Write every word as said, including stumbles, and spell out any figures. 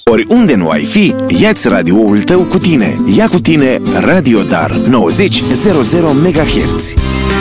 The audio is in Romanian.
Oriunde nu ai fi, ia-ți radioul tău cu tine. Ia cu tine Radio Dar nouăzeci virgulă zero megahertz.